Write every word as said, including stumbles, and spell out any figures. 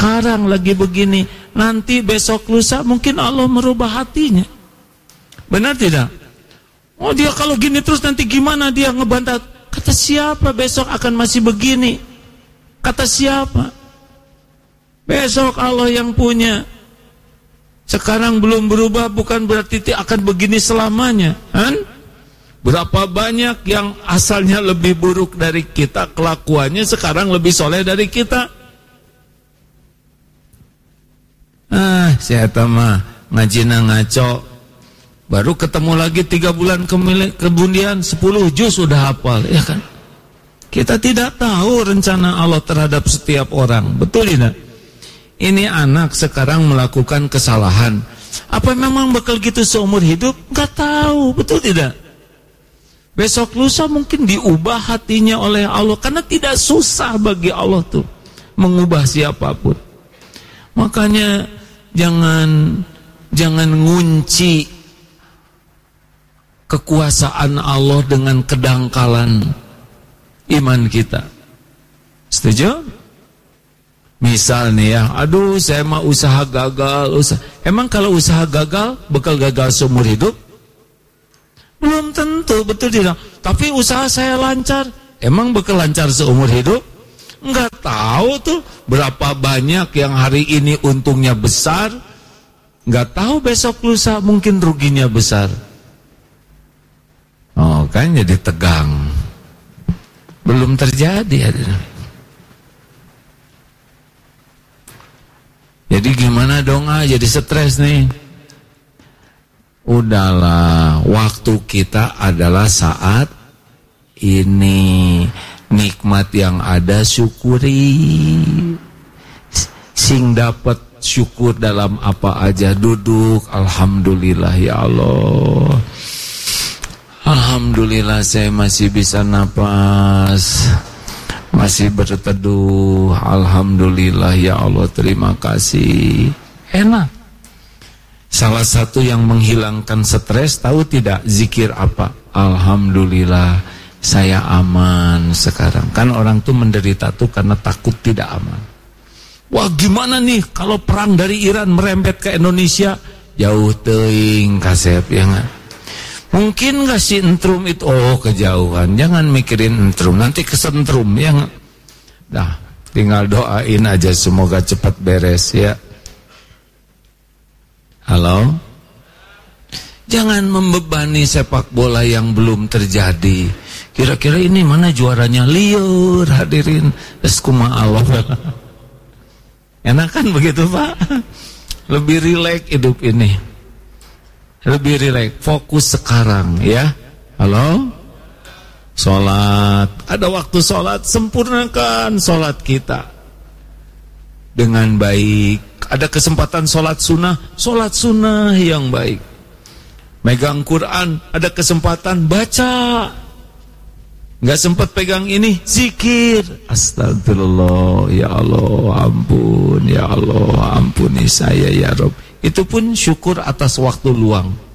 sekarang lagi begini, nanti besok lusa mungkin Allah merubah hatinya. Benar tidak? Oh dia kalau gini terus nanti gimana dia ngebantah? Kata siapa besok akan masih begini? Kata siapa? Besok Allah yang punya. Sekarang belum berubah bukan berarti akan begini selamanya, kan? Berapa banyak yang asalnya lebih buruk dari kita, kelakuannya sekarang lebih soleh dari kita. Ah, saya mah ngajina ngaco. Baru ketemu lagi tiga bulan kemudian sepuluh juz sudah hafal, ya kan? Kita tidak tahu rencana Allah terhadap setiap orang, betul tidak? Ini anak sekarang melakukan kesalahan. Apa memang bakal gitu seumur hidup? Enggak tahu, betul tidak? Besok lusa mungkin diubah hatinya oleh Allah, karena tidak susah bagi Allah tuh mengubah siapapun. Makanya jangan jangan ngunci kekuasaan Allah dengan kedangkalan iman kita. Setuju? Misal nih ya, aduh saya mah usaha gagal, usaha. Emang kalau usaha gagal bakal gagal seumur hidup? Belum tentu, betul tidak? Tapi usaha saya lancar, emang bakal lancar seumur hidup? Enggak tahu tuh berapa banyak yang hari ini untungnya besar, enggak tahu besok lusa mungkin ruginya besar. Oh kan jadi tegang. Belum terjadi. Jadi gimana dong ah, jadi stres nih. Udahlah, waktu kita adalah saat ini. Nikmat yang ada syukuri. Sing dapat syukur dalam apa aja, duduk alhamdulillah ya Allah. Alhamdulillah saya masih bisa napas, masih berteduh. Alhamdulillah ya Allah, terima kasih. Enak. Salah satu yang menghilangkan stres, tahu tidak zikir apa? Alhamdulillah saya aman sekarang. Kan orang tuh menderita tuh karena takut tidak aman. Wah gimana nih kalau perang dari Iran merembet ke Indonesia? Jauh teuing kasep ya nggak? Mungkin nggak sih entrum itu? Oh kejauhan, jangan mikirin entrum, nanti kesentrum ya nggak? Dah tinggal doain aja semoga cepat beres ya. Halo? Jangan membebani sepak bola yang belum terjadi. Kira-kira ini mana juaranya? Liur hadirin. Eskuma Allah. Enak kan begitu Pak? Lebih rileks hidup ini. Lebih rileks. Fokus sekarang ya. Halo? Sholat. Ada waktu sholat, sempurnakan sholat kita dengan baik. Ada kesempatan sholat sunnah, sholat sunnah yang baik. Megang Quran, ada kesempatan baca. Nggak sempat pegang ini, zikir. Astagfirullah, ya Allah, ampun, ya Allah, ampuni saya ya Rob. Itu pun syukur atas waktu luang.